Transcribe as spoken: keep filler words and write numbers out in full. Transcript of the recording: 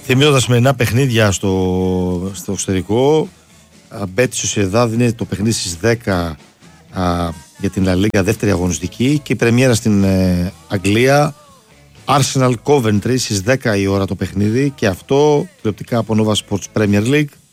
Θυμίζω τα σημερινά παιχνίδια στο, στο εξωτερικό. Μπέτη Σοσιεδάδ είναι το παιχνίδι στις δέκα α, για την La Liga δεύτερη αγωνιστική και η πρεμιέρα στην ε, Αγγλία. Arsenal Coventry στις δέκα η ώρα το παιχνίδι και αυτό τηλεοπτικά από Nova Sports Premier League.